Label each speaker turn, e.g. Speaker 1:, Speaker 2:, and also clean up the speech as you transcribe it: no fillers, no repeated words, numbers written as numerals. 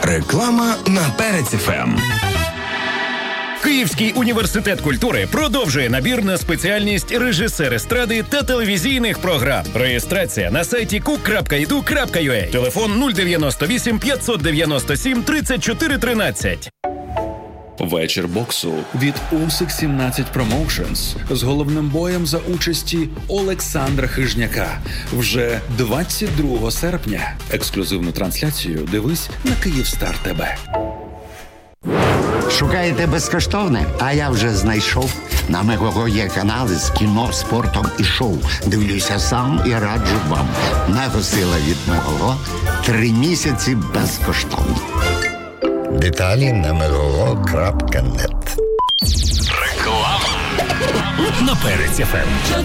Speaker 1: Реклама на Перець ФМ.
Speaker 2: Київський університет культури продовжує набір на спеціальність режисер естради та телевізійних програм. Реєстрація на сайті cook.edu.ua. Телефон 098 597 34 13.
Speaker 3: Вечір боксу від Усик 17 Promotions з головним боєм за участі Олександра Хижняка вже 22 серпня. Ексклюзивну трансляцію дивись на Київстар ТБ.
Speaker 4: Шукаєте безкоштовне? А я вже знайшов. На Мегого є канали з кіно, спортом і шоу. Дивлюся сам і раджу вам. Мегосила від Мегого. 3 місяці безкоштовно. Деталі на megogo.net.
Speaker 2: Реклама на Перець ФМ.